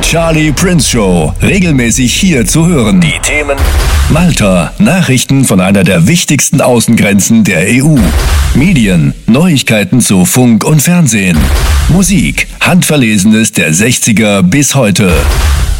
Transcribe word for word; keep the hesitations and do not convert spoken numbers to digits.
Charlie Prince Show, regelmäßig hier zu hören. Die Themen: Malta, Nachrichten von einer der wichtigsten Außengrenzen der E U. Medien, Neuigkeiten zu Funk und Fernsehen. Musik, Handverlesenes der sechziger bis heute.